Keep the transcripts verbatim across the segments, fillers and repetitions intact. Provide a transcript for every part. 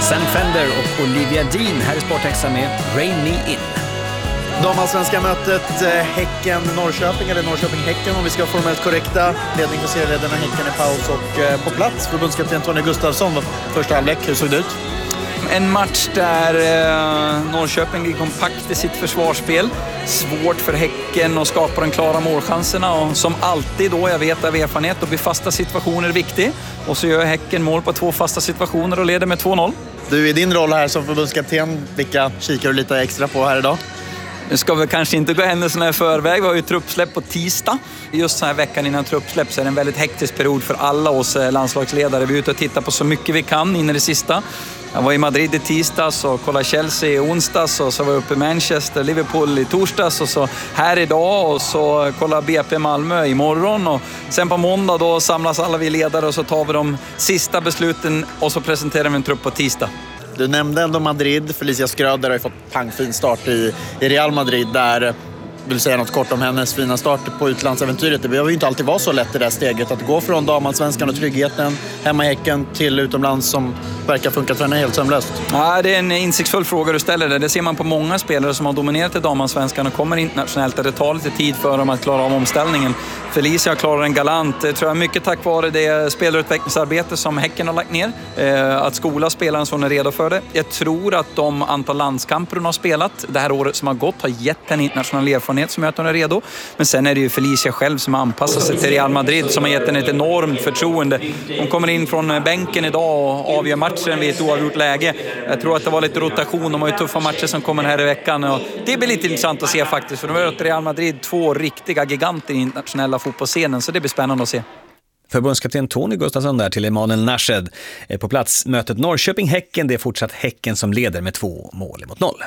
Sam Fender och Olivia Dean här i Sportextra med Rain Me In. Damallsvenska mötet eh, Häcken-Norrköping eller Norrköping-Häcken om vi ska vara formellt korrekta. Ledning för serieledarna Häcken i paus och eh, på plats förbundskapten Tony Gustafsson var första halvlek. Hur såg det ut? En match där eh, Norrköping ligger kompakt i sitt försvarsspel. Svårt för Häcken att skapa de klara målchanserna och som alltid då, jag vet av erfarenhet, då blir fasta situationer viktig. Och så gör Häcken mål på två fasta situationer och leder med två noll. Du, i din roll här som förbundskapten, vilka kikar du lite extra på här idag? Nu ska vi kanske inte gå händelserna i förväg. Vi har ju truppsläpp på tisdag. Just så här veckan innan truppsläpp så är det en väldigt hektisk period för alla oss landslagsledare. Vi är ute och tittar på så mycket vi kan in i det sista. Jag var i Madrid i tisdags och kollade Chelsea i onsdags och så var jag uppe i Manchester, Liverpool i torsdags och så här idag och så kollar B P Malmö imorgon och sen på måndag då samlas alla vi ledare och så tar vi de sista besluten och så presenterar vi en trupp på tisdag. Du nämnde ändå Madrid. Felicia Schröder har ju fått pangfin start i, i Real Madrid där. Vill säga något kort om hennes fina start på utlandsäventyret. Det behöver ju inte alltid vara så lätt i det här steget att gå från damallsvenskan och tryggheten hemma i Häcken till utomlands som verkar funka för henne helt sömlöst. Ja, det är en insiktsfull fråga du ställer det. Det ser man på många spelare som har dominerat i damallsvenskan och kommer internationellt där det tar lite tid för dem att klara av omställningen. Felicia klarar en galant, tror jag, mycket tack vare det spelarutvecklingsarbete som Häcken har lagt ner. Att skola spelarna så hon är redo för det. Jag tror att de antal landskamper hon har spelat det här året som har gått har gett en internationell erfarenhet som gör att hon är redo. Men sen är det ju Felicia själv som har anpassat sig till Real Madrid som har gett henne ett enormt förtroende. Hon kommer in från bänken idag och avgör matchen vid ett oavgjort läge. Jag tror att det var lite rotation. De har ju tuffa matcher som kommer här i veckan. Och det blir lite intressant att se faktiskt. För de har Real Madrid två riktiga giganter i internationella fotbollsscenen. Så det blir spännande att se. Förbundskapten Tony Gustafsson där till Emanuel Nashed. På plats mötet Norrköping-Häcken. Det är fortsatt Häcken som leder med två mål mot noll.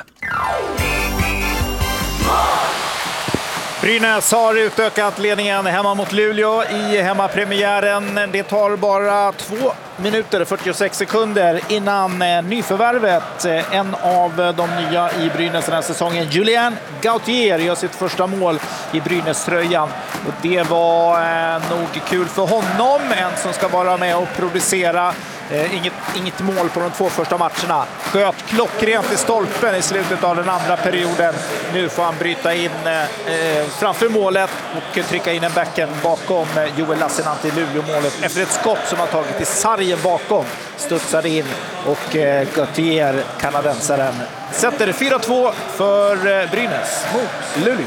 Brynäs har utökat ledningen hemma mot Luleå i hemmapremiären. Det tar bara två minuter och fyrtiosex sekunder innan nyförvärvet, en av de nya i Brynäs den här säsongen, Julien Gauthier, gör sitt första mål i Brynäs-tröjan. Och det var eh, nog kul för honom, en som ska vara med och producera. Eh, inget, inget mål på de två första matcherna. Sköt klockrent i stolpen i slutet av den andra perioden. Nu får han bryta in eh, framför målet och trycka in en backen bakom eh, Joel Lassinantti i Luleå-målet. Efter ett skott som har tagit i sargen bakom studsade in och eh, Gauthier, kanadensaren, sätter det fyra två för eh, Brynäs mot Luleå.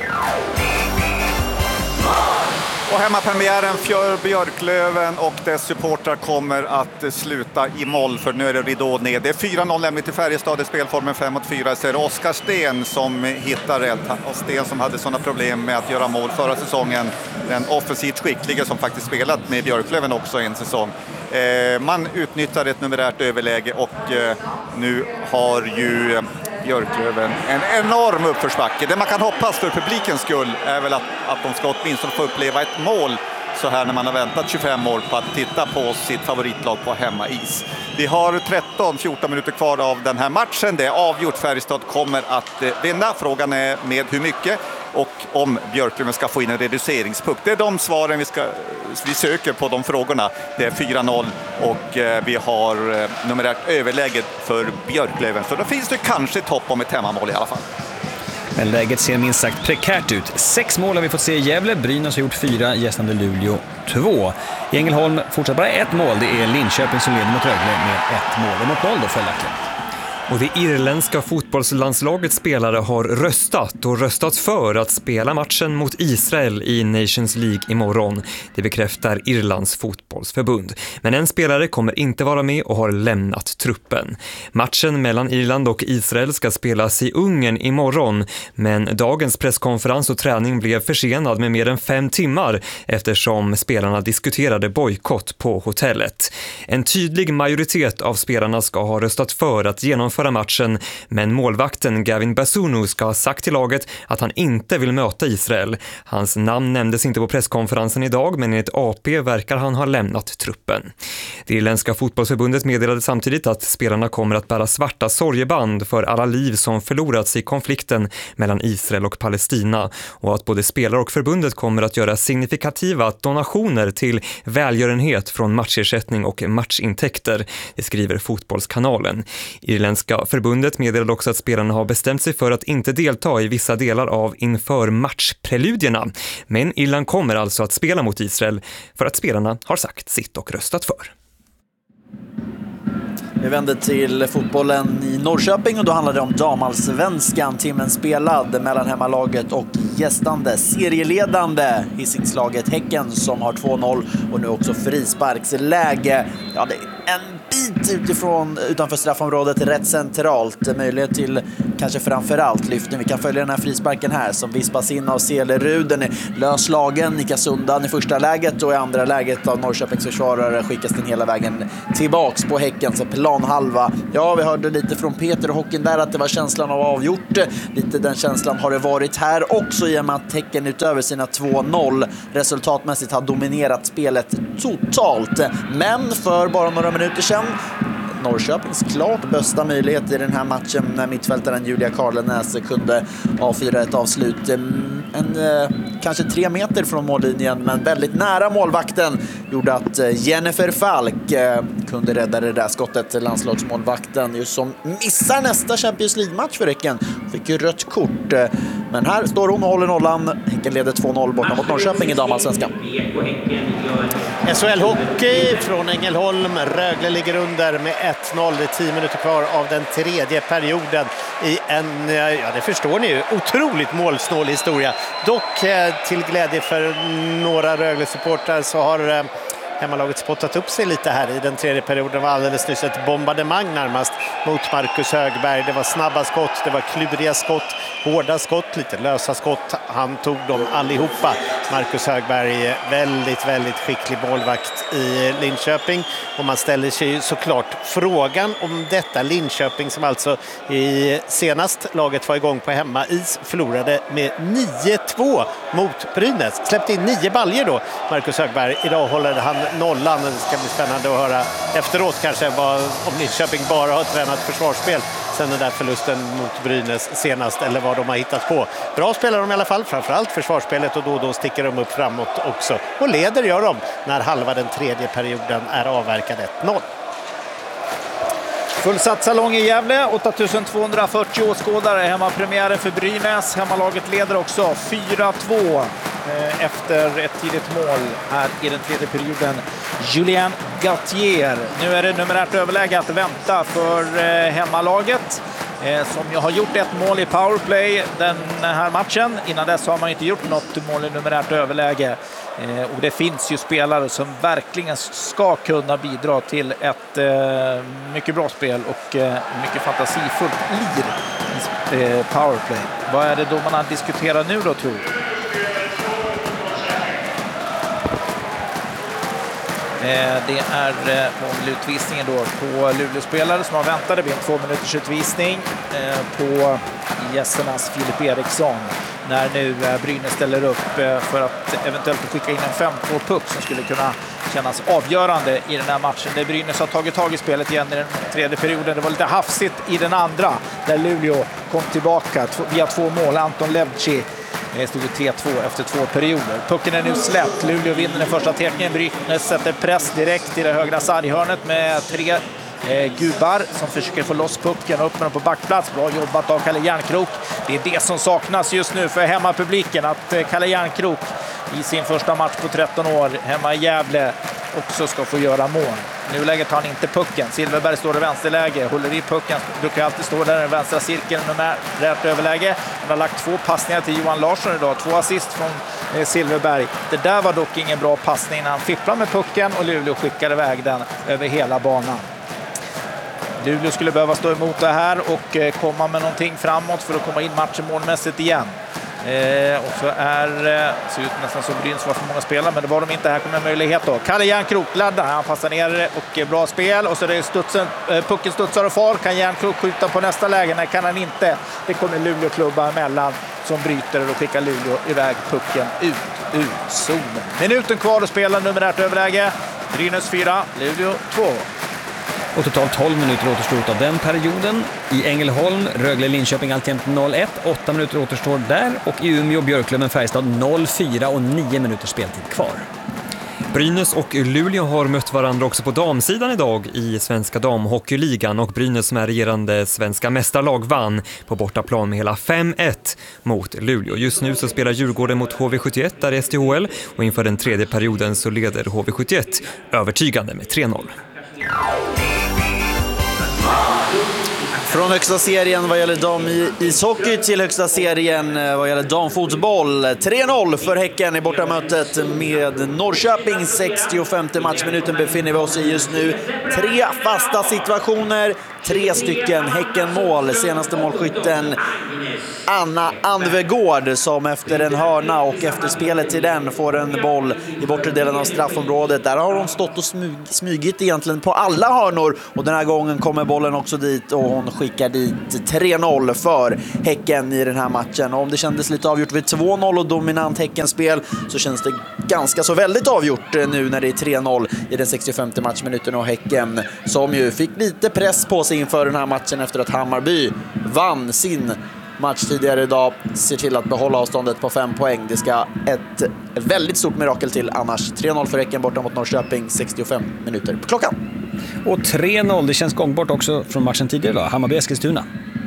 Och hemmapremiären för Björklöven och dess supportrar kommer att sluta i moll, för nu är det ridå ner. Det är fyra noll nämligen till Färjestad i spelformen fem mot fyra. Så är det Oskar Sten som hittar rätt. Och Sten som hade sådana problem med att göra mål förra säsongen. Den offensivt skickliga som faktiskt spelat med Björklöven också en säsong. Eh, man utnyttjar ett numerärt överläge och eh, nu har ju Björklöven en enorm uppförsbacke. Det man kan hoppas för publikens skull är väl att, att de ska åtminstone få uppleva ett mål så här när man har väntat tjugofem år på att titta på sitt favoritlag på hemmais. Vi har tretton fjorton minuter kvar av den här matchen. Det är avgjort. Färjestad kommer att eh, vinna. Frågan är med hur mycket och om Björklöven ska få in en reduceringspuck. Det är de svaren vi, ska, vi söker på de frågorna. Det är fyra noll och eh, vi har eh, numerärt överläget för Björklöven. Så då finns det kanske ett hopp om ett hemmamål i alla fall. Men läget ser minst sagt prekärt ut. Sex mål har vi fått se i Gävle. Brynäs har gjort fyra, gästande Luleå två. I Ängelholm fortsatt bara ett mål. Det är Linköping som leder mot Rögle med ett mål mot noll då följaktligen. Och det irländska fotbollslandslagets spelare har röstat och röstat för att spela matchen mot Israel i Nations League imorgon. Det bekräftar Irlands fotbollsförbund. Men en spelare kommer inte vara med och har lämnat truppen. Matchen mellan Irland och Israel ska spelas i Ungern imorgon. Men dagens presskonferens och träning blev försenad med mer än fem timmar eftersom spelarna diskuterade bojkott på hotellet. En tydlig majoritet av spelarna ska ha röstat för att genomföra matchen, men målvakten Gavin Bazunu ska ha sagt till laget att han inte vill möta Israel. Hans namn nämndes inte på presskonferensen idag, men enligt A P verkar han ha lämnat truppen. Det irländska fotbollsförbundet meddelade samtidigt att spelarna kommer att bära svarta sorgeband för alla liv som förlorats i konflikten mellan Israel och Palestina, och att både spelare och förbundet kommer att göra signifikativa donationer till välgörenhet från matchersättning och matchintäkter, det skriver Fotbollskanalen. Irländska förbundet meddelade också att spelarna har bestämt sig för att inte delta i vissa delar av inför matchpreludierna, men Irland kommer alltså att spela mot Israel för att spelarna har sagt sitt och röstat för. Vi vänder till fotbollen i Norrköping och då handlar det om damallsvenskan. Timmen spelad mellan hemmalaget och gästande serieledande Hisingslaget Häcken som har två noll och nu också frisparksläge. Ja, det är en bit utifrån utanför straffområdet, rätt centralt. Möjlighet till kanske framförallt lyftning. Vi kan följa den här frisparken här som vispas in av Selerud. Den är löslagen, nickas undan i första läget och i andra läget av Norrköpings försvarare skickas den hela vägen tillbaks på Häckens planhalva. Ja, vi hörde lite från Peter och hockeyn där att det var känslan av avgjort. Lite den känslan har det varit här också i och med att Häcken utöver sina två noll resultatmässigt har dominerat spelet totalt. Men för bara några minuter sedan Norrköpings klart bästa möjlighet i den här matchen när mittfältaren Julia Karlenäs kunde avfyra ett avslut en, eh, kanske tre meter från mållinjen, men väldigt nära målvakten gjorde att eh, Jennifer Falk eh, kunde rädda det där skottet. Landslagsmålvakten just som missar nästa Champions League-match för Häcken, fick ju rött kort, eh, men här står hon och håller nollan. Häcken leder två noll borta mot Norrköping i damallsvenskan. S H L-hockey från Ängelholm. Rögle ligger under med ett noll. Det är tio minuter kvar av den tredje perioden i en, ja det förstår ni ju, otroligt målsnål historia. Dock eh, till glädje för några Rögle-supportrar så har eh, hemmalaget spottat upp sig lite här i den tredje perioden. Det var alldeles nyss ett bombardemang närmast mot Marcus Högberg. Det var snabba skott, det var kluriga skott, hårda skott, lite lösa skott. Han tog dem allihopa. Marcus Högberg, väldigt, väldigt skicklig målvakt i Linköping. Och man ställer sig såklart frågan om detta Linköping som alltså i senast laget var igång på hemmais förlorade med nio två mot Brynäs. Släppte in nio baljer då, Marcus Högberg. Idag håller han nollan. Det ska bli spännande att höra efteråt kanske vad, om Linköping bara har tränat försvarsspel sen den där förlusten mot Brynäs senast eller vad de har hittat på. Bra spelar de i alla fall, framförallt försvarsspelet, och då och då sticker de upp framåt också. Och leder gör de när halva den tredje perioden är avverkad ett noll. Fullsatt salong i Gävle, åtta tusen tvåhundrafyrtio åskådare. Hemmapremiären för Brynäs. Hemmalaget leder också fyra två efter ett tidigt mål här i den tredje perioden. Julien Gauthier. Nu är det numerärt överläge att vänta för hemmalaget som ju har gjort ett mål i powerplay den här matchen. Innan dess har man inte gjort något mål i numerärt överläge. Och det finns ju spelare som verkligen ska kunna bidra till ett eh, mycket bra spel och eh, mycket fantasifullt lir i eh, powerplay. Vad är det då man har diskuterat nu då, tror du? Eh, det är eh, målutvisningen då på Luleå-spelare som har väntat. Det blir en två minuters utvisning eh, på gästernas Filip Eriksson. När nu Brynäs ställer upp för att eventuellt skicka in en fem två-puck som skulle kunna kännas avgörande i den här matchen. Där Brynäs har tagit tag i spelet igen i den tredje perioden. Det var lite hafsigt i den andra där Luleå kom tillbaka via två mål. Anton Levci stod tre två efter två perioder. Pucken är nu släppt. Luleå vinner den första teckningen. Brynäs sätter press direkt i det högra sarghörnet med tre Eh, gubbar som försöker få loss pucken och upp med den på backplats. Bra jobbat av Kalle Järnkrok. Det är det som saknas just nu för hemmapubliken, att eh, Kalle Järnkrok i sin första match på tretton år hemma i Gävle också ska få göra mål. Nu läget har han inte pucken. Silverberg står i vänsterläge, håller i pucken, brukar alltid stå där i den vänstra cirkeln med rätt överläge. Han har lagt två passningar till Johan Larsson idag, två assist från eh, Silverberg. Det där var dock ingen bra passning när han fipplar med pucken och Luleå skickar iväg den över hela banan. Luleå skulle behöva stå emot det här och komma med någonting framåt för att komma in matchen målmässigt igen. Eh, och så är eh, ser ut nästan som Brynäs var för många spelare, men det var de inte. Här kommer en möjlighet då. Kalle Järnkrok laddar, han passar ner och bra spel. Och så är det studsen, eh, pucken studsar och far. Kan Järnkrok skjuta på nästa läge? Nej, kan han inte. Det kommer Luleå klubba emellan som bryter och skickar Luleå iväg pucken ut ur zonen. Minuten kvar att spela, numerärt överläge. Brynäs fyra, Luleå två. Och totalt tolv minuter återstår av den perioden. I Ängelholm, Rögle-Linköping alltjämt noll ett. åtta minuter återstår där. Och i Umeå, Björklöven-Färjestad noll fyra och nio minuter speltid kvar. Brynäs och Luleå har mött varandra också på damsidan idag i Svenska damhockeyligan, och Brynäs som är regerande svenska mästarlag vann på bortaplan med hela fem ett mot Luleå. Just nu så spelar Djurgården mot H V sjuttioett där i S T H L, och inför den tredje perioden så leder H V sjuttioett övertygande med tre noll. Från högsta serien vad gäller dam-ishockey till högsta serien vad gäller damfotboll. tre noll för Häcken i bortamötet med Norrköping. sextiofemte matchminuten befinner vi oss i just nu. Tre fasta situationer, tre stycken Häckenmål. Senaste målskytten Anna Anvegård som efter en hörna och efter spelet till den får en boll i bortre delen av straffområdet. Där har hon stått och smyg, smygit egentligen på alla hörnor, och den här gången kommer bollen också dit och hon skickar dit tre noll för Häcken i den här matchen. Och om det kändes lite avgjort vid två noll och dominant Häckenspel, så känns det ganska så väldigt avgjort nu när det är tre noll i den sextiofemte matchminuten, och Häcken som ju fick lite press på sig inför den här matchen efter att Hammarby vann sin match tidigare idag, ser till att behålla avståndet på fem poäng. Det ska ett, ett väldigt stort mirakel till annars. tre noll för Häcken borta mot Norrköping, sextiofem minuter på klockan. Och tre noll, det känns gångbart också från matchen tidigare då. Hammarby-Eskilstuna.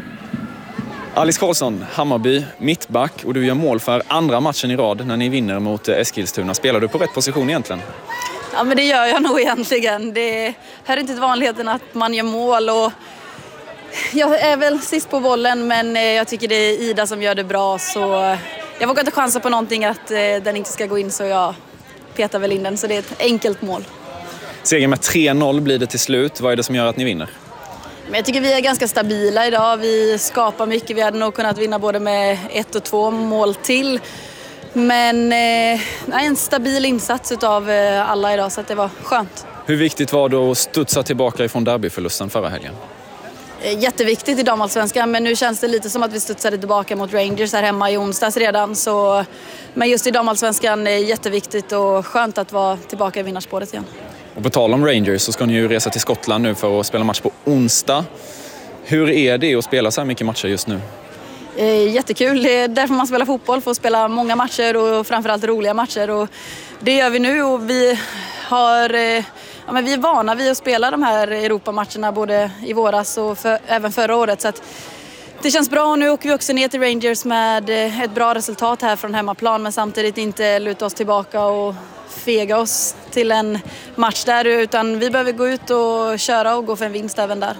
Alice Karlsson, Hammarby, mittback, och du gör mål för andra matchen i rad när ni vinner mot Eskilstuna. Spelar du på rätt position egentligen? Ja, men det gör jag nog egentligen. Det hör inte till vanligheten att man gör mål, och jag är väl sist på bollen, men jag tycker det är Ida som gör det bra, så jag vågar inte chansa på någonting att den inte ska gå in, så jag petar väl in den, så det är ett enkelt mål. Seger med tre noll blir det till slut. Vad är det som gör att ni vinner? Men jag tycker vi är ganska stabila idag. Vi skapar mycket. Vi hade nog kunnat vinna både med ett och två mål till. Men eh, en stabil insats av alla idag, så att det var skönt. Hur viktigt var det att studsa tillbaka ifrån derbyförlusten förra helgen? Jätteviktigt i damallsvenskan, men nu känns det lite som att vi studsade tillbaka mot Rangers här hemma i onsdags redan. Så, men just i damallsvenskan är det jätteviktigt och skönt att vara tillbaka i vinnarspåret igen. Och på tal om Rangers så ska ni ju resa till Skottland nu för att spela match på onsdag. Hur är det att spela så här mycket matcher just nu? Jättekul, det är därför man spelar fotboll, för att spela många matcher och framförallt roliga matcher. Och det gör vi nu, och vi har... Ja, men vi är vana vid att spela de här Europamatcherna både i våras och för, även förra året. Så att det känns bra, och nu åker vi också ner till Rangers med ett bra resultat här från hemmaplan, men samtidigt inte luta oss tillbaka och fega oss till en match där, utan vi behöver gå ut och köra och gå för en vinst även där.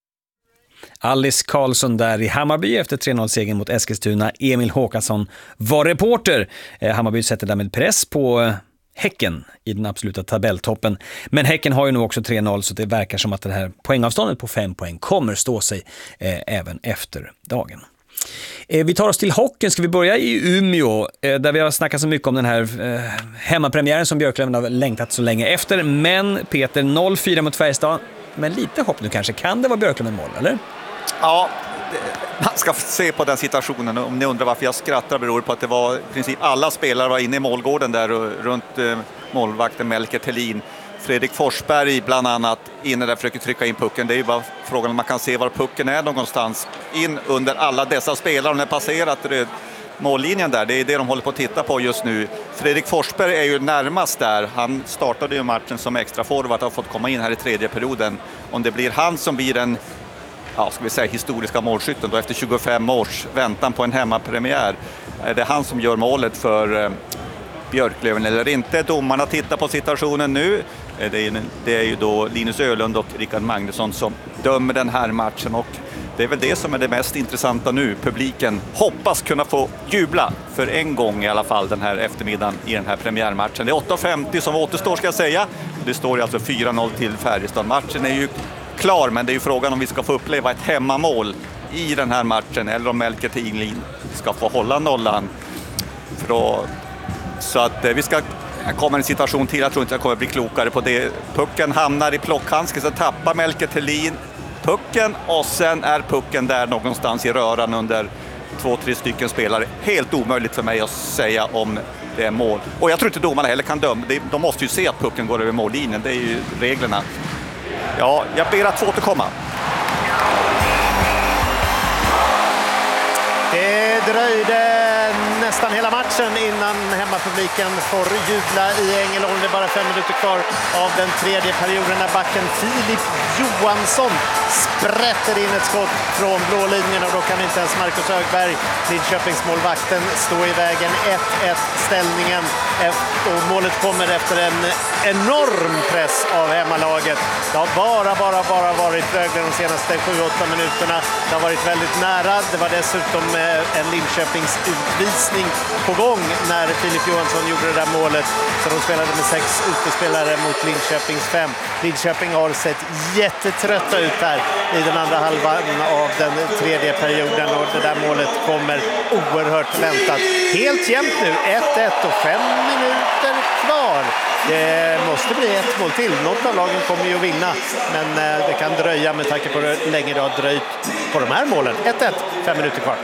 Alice Karlsson där i Hammarby efter tre noll-segern mot Eskilstuna. Emil Håkansson var reporter. Hammarby sätter därmed press på Häcken i den absoluta tabelltoppen. Men Häcken har ju nu också tre noll, så det verkar som att det här poängavståndet på fem poäng kommer stå sig eh, även efter dagen. Eh, vi tar oss till hockeyn. Ska vi börja i Umeå eh, där vi har snackat så mycket om den här eh, hemmapremiären som Björklöven har längtat så länge efter. Men Peter, noll fyra mot Färjestad. Men lite hopp nu kanske. Kan det vara Björklöven mål, eller? Ja, man ska se på den situationen. Om ni undrar varför jag skrattar beror på att det var i princip alla spelare var inne i målgården där och runt eh, målvakten Melker Thelin. Fredrik Forsberg bland annat inne där försöker trycka in pucken. Det är ju bara frågan om man kan se var pucken är någonstans. In under alla dessa spelare. De har passerat det, mållinjen där. Det är det de håller på att titta på just nu. Fredrik Forsberg är ju närmast där. Han startade ju matchen som extra forward och har fått komma in här i tredje perioden. Om det blir han som blir den ja, ska vi säga historiska målskytten då efter tjugofem års väntan på en hemmapremiär. Är det han som gör målet för eh, Björklöven eller inte? Domarna tittar på situationen nu. Det är, det är ju då Linus Ölund och Rickard Magnusson som dömer den här matchen, och det är väl det som är det mest intressanta nu. Publiken hoppas kunna få jubla för en gång i alla fall den här eftermiddagen i den här premiärmatchen. Det är åtta femtio som återstår, ska jag säga. Det står alltså fyra noll till Färjestad. Matchen är ju klar, men det är ju frågan om vi ska få uppleva ett hemmamål i den här matchen eller om Melker Thelin ska få hålla nollan. För att, så att vi ska komma en situation till, jag tror inte jag kommer bli klokare på det. Pucken hamnar i plockhandsken, så tappar Melker Thelin pucken och sen är pucken där någonstans i röran under två, tre stycken spelare. Helt omöjligt för mig att säga om det är mål. Och jag tror inte domarna heller kan döma. De måste ju se att pucken går över mållinjen. Det är ju reglerna. Ja, jag ber att få återkomma. Det dröjde nästan hela matchen innan hemmapubliken får jubla i Ängelholm. Det är bara fem minuter kvar av den tredje perioden när backen Filip Johansson sprätter in ett skott från blå linjen, och då kan inte ens Marcus Högberg, Linköpingsmålvakten, stå i vägen. ett ett ställningen, och målet kommer efter en enorm press av hemmalaget. Det har bara, bara, bara varit Rögle de senaste sju åtta minuterna. Det har varit väldigt nära. Det var dessutom en Linköpings utvisning på gång när Filip Johansson gjorde det där målet. Så de spelade med sex utespelare mot Linköpings fem. Linköping har sett jättetrötta ut här i den andra halvan av den tredje perioden, och det där målet kommer oerhört väntat. Helt jämnt nu, ett ett och fem minuter kvar. Det måste bli ett mål till. Något av lagen kommer ju att vinna, men det kan dröja med tanke på hur länge det har dröjt på de här målen. ett ett, fem minuter kvar.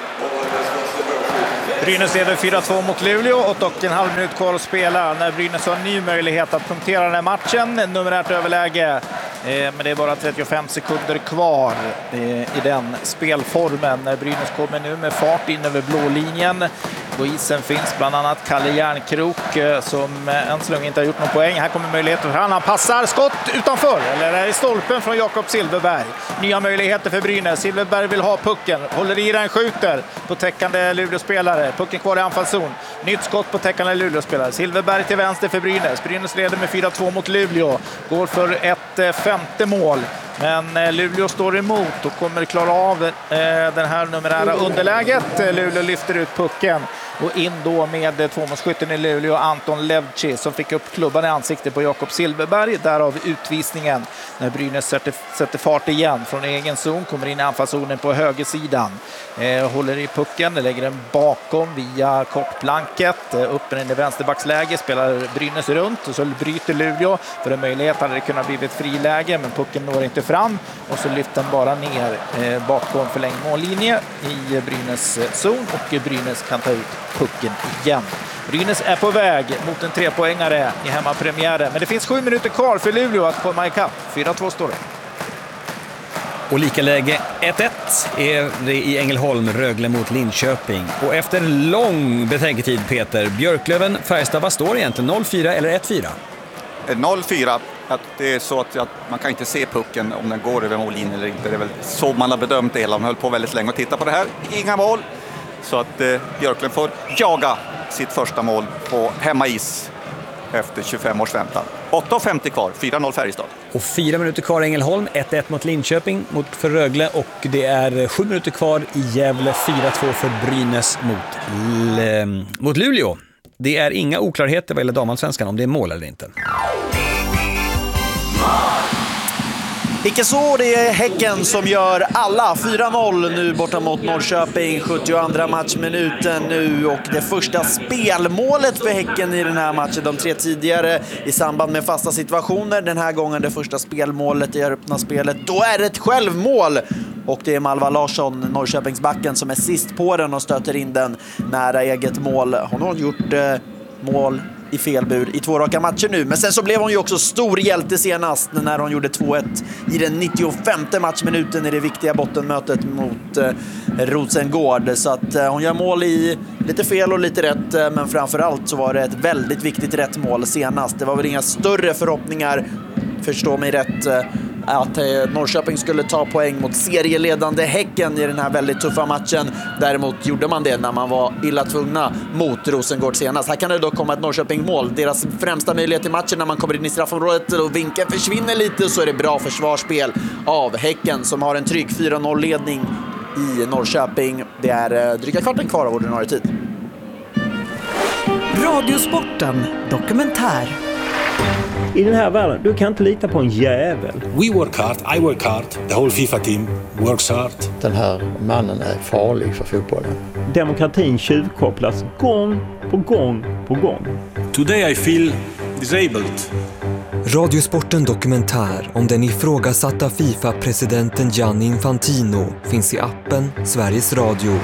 Brynäs leder fyra två mot Luleå, och en halv minut kvar att spela när Brynäs har en ny möjlighet att punktera den här matchen. Numerärt överläge, men det är bara trettiofem sekunder kvar i den spelformen. Brynäs kommer nu med fart in över blå linjen. På isen finns bland annat Kalle Järnkrok som än så länge inte har gjort någon poäng. Här kommer möjligheten för han. Han passar, skott utanför, eller är i stolpen från Jakob Silfverberg. Nya möjligheter för Brynäs. Silfverberg vill ha pucken, håller i den, skjuter på täckande Luleå-spelare. Pucken kvar i anfallszon. Nytt skott på täckande Luleå-spelare. Silfverberg till vänster för Brynäs. Brynäs leder med fyra två mot Luleå. Går för ett femte mål. Men Luleå står emot och kommer klara av den här numerära underläget. Luleå lyfter ut pucken och in då med tvåmålsskytten i Luleå, Anton Levci, som fick upp klubban i ansiktet på Jakob Silfverberg. Därav utvisningen när Brynäs sätter, sätter fart igen från egen zon. Kommer in i anfallszonen på högersidan. Eh, håller i pucken, lägger den bakom via kortplanket. Eh, upp in i vänsterbacksläge, spelar Brynäs runt och så bryter Luleå. För en möjlighet hade det kunnat bli ett friläge, men pucken når inte fram. Och så lyfter den bara ner eh, bakom förlängd mållinje i Brynäs zon, och Brynäs kan ta ut pucken igen. Brynäs är på väg mot en trepoängare i hemmapremiären, men det finns sju minuter kvar för Luleå att komma ikapp. fyra två står det. Och lika läge ett ett är det i Ängelholm, Rögle mot Linköping. Och efter lång betänketid, Peter Björklöven, Färjestad, vad står det egentligen? noll fyra eller ett fyra? noll fyra. Att det är så att, att man kan inte se pucken om den går över mållinjen eller inte. Det är väl så man har bedömt det hela. De höll på väldigt länge att titta på det här. Inga mål. Så att eh, Björklund får jaga sitt första mål på hemmais efter tjugofem års väntan. åtta femtio kvar, fyra noll Färjestad. Och fyra minuter kvar i Ängelholm, ett ett mot Linköping mot för Rögle, och det är sju minuter kvar i Gävle, fyra två för Brynäs mot, L- mot Luleå. Det är inga oklarheter vad gäller damallsvenskan om det är mål eller inte. Icke så, det är Häcken som gör alla. fyra noll nu borta mot Norrköping, sjuttioandra matchminuten nu, och det första spelmålet för Häcken i den här matchen. De tre tidigare i samband med fasta situationer. Den här gången det första spelmålet i öppna spelet. Då är det ett självmål, och det är Malva Larsson, Norrköpingsbacken, som är sist på den och stöter in den nära eget mål. Hon har gjort eh, mål i felbur i två raka matcher nu. Men sen så blev hon ju också stor hjälte senast när hon gjorde två ett i den nittiofemte matchminuten i det viktiga bottenmötet mot eh, Rosengård. Så att eh, hon gör mål i lite fel och lite rätt, eh, men framförallt så var det ett väldigt viktigt rätt mål senast. Det var väl inga större förhoppningar, förstå mig rätt, eh, att eh, Norrköping skulle ta poäng mot serieledande Häcken i den här väldigt tuffa matchen. Däremot gjorde man det när man var illa tvungna mot Rosengård senast. Här kan det dock komma ett Norrköping-mål. Deras främsta möjlighet i matchen när man kommer in i straffområdet och vinkeln försvinner lite, så är det bra försvarsspel av Häcken som har en trygg fyra noll-ledning i Norrköping. Det är eh, dryga kvarten kvar av ordinarie tid. Radiosporten dokumentär. I den här världen, du kan inte lita på en jävel. We work hard, I work hard, the whole FIFA team works hard. Den här mannen är farlig för fotbollen. Demokratin tjuvkopplas gång på gång på gång. Today I feel disabled. Radiosporten Dokumentär om den ifrågasatta FIFA-presidenten Gianni Infantino finns i appen Sveriges Radio.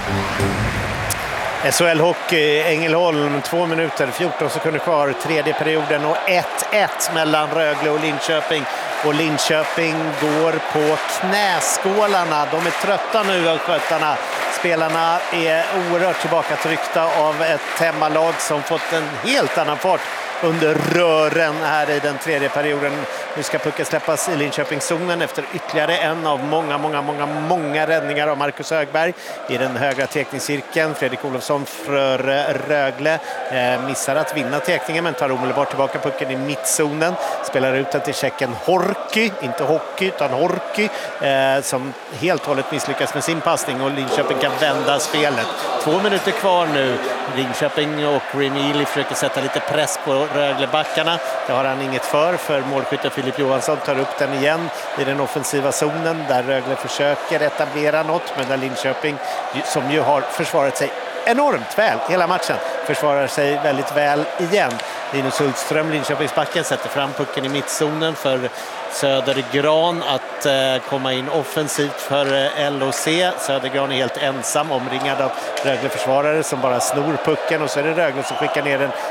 S H L-hockey, Ängelholm, två minuter, fjorton sekunder kvar, tredje perioden och ett ett mellan Rögle och Linköping. Och Linköping går på knäskålarna. De är trötta nu, skötarna. Spelarna är oerhört tillbakatryckta av ett hemmalag som fått en helt annan fart under rören här i den tredje perioden. Nu ska pucken släppas i Linköpingszonen efter ytterligare en av många, många, många, många räddningar av Marcus Högberg i den högra tekningscirkeln. Fredrik Olofsson för Rögle eh, missar att vinna tekningen men tar omedelbart tillbaka pucken i mittzonen. Spelar ut den till tjecken Horky, inte hockey utan Horky, eh, som helt och hållet misslyckas med sin passning och Linköping kan vända spelet. Två minuter kvar nu. Linköping och Remili försöker sätta lite press på Röglebackarna. Det har han inget för, för målskytten Filip Johansson tar upp den igen i den offensiva zonen där Rögle försöker etablera något, men där Linköping, som ju har försvarat sig enormt väl hela matchen, försvarar sig väldigt väl igen. Linus Hultström, Linköpingsbacken, sätter fram pucken i mittzonen för Södergran att eh, komma in offensivt för eh, L O C. Södergran är helt ensam, omringad av Rögle-försvarare som bara snor pucken och så är det Rögle som skickar ner den